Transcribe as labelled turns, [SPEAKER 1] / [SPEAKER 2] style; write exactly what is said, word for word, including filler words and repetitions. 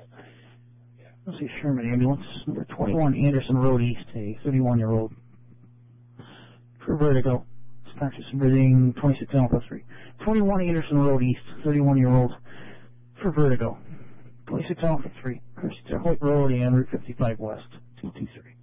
[SPEAKER 1] Let's see, Sherman Ambulance, number twenty-one Anderson Road East, a thirty-one-year-old. For Vertigo, practice breathing, twenty-six Alpha three. twenty-one Anderson Road East, thirty-one-year-old. For Vertigo, twenty-six Alpha three. twenty-six Hoyt Road and Route fifty-five West, two two three.